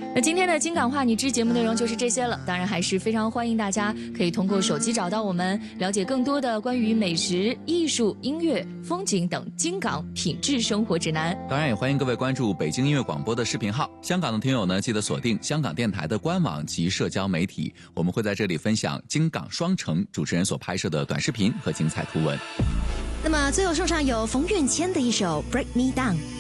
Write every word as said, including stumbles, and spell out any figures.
那今天的金港话你知节目内容就是这些了，当然还是非常欢迎大家可以通过手机找到我们，了解更多的关于美食、艺术、音乐、风景等金港品质生活指南。 当然也欢迎各位关注北京音乐广播的视频号，香港的听友呢记得锁定香港电台的官网及社交媒体，我们会在这里分享金港双城主持人所拍摄的短视频和精彩图文。 那么最后送上有冯允谦的一首 Break Me Down。